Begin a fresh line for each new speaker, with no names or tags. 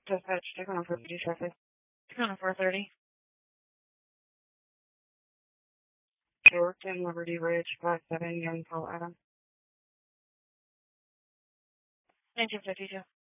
Dispatch, check on 450 traffic. Check on 430. Yorkton, Liberty Ridge, 57, Young, Colorado. 1952.